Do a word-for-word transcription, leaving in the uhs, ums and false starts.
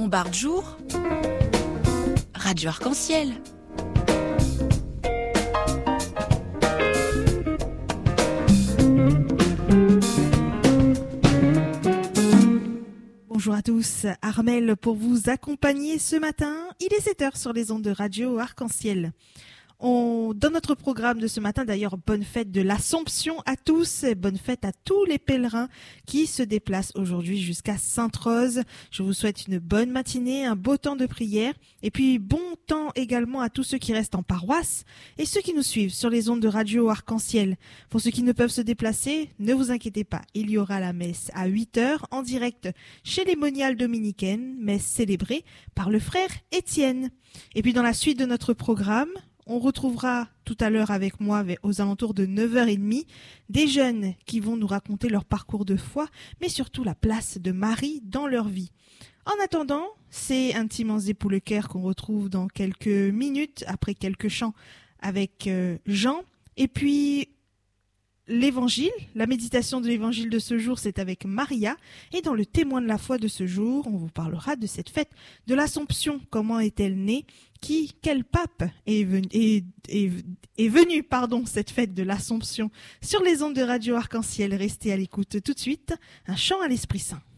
Montbard jour, Radio Arc-en-Ciel. Bonjour à tous, Armelle pour vous accompagner ce matin. Il est sept heures sur les ondes de Radio Arc-en-Ciel. On, dans notre programme de ce matin, d'ailleurs, bonne fête de l'Assomption à tous, et bonne fête à tous les pèlerins qui se déplacent aujourd'hui jusqu'à Sainte-Rose. Je vous souhaite une bonne matinée, un beau temps de prière, et puis bon temps également à tous ceux qui restent en paroisse et ceux qui nous suivent sur les ondes de Radio Arc-en-Ciel. Pour ceux qui ne peuvent se déplacer, ne vous inquiétez pas, il y aura la messe à huit heures en direct chez les moniales dominicaines, messe célébrée par le frère Étienne. Et puis dans la suite de notre programme, on retrouvera tout à l'heure avec moi, aux alentours de neuf heures trente, des jeunes qui vont nous raconter leur parcours de foi, mais surtout la place de Marie dans leur vie. En attendant, c'est Intimement pour le cœur qu'on retrouve dans quelques minutes, après quelques chants avec Jean. Et puis, l'évangile, la méditation de l'évangile de ce jour, c'est avec Maria. Et dans le témoin de la foi de ce jour, on vous parlera de cette fête de l'Assomption. Comment est-elle née? Qui, quel pape est venu, est, est, est venu, pardon, cette fête de l'Assomption sur les ondes de Radio Arc-en-Ciel? Restez à l'écoute tout de suite. Un chant à l'Esprit Saint.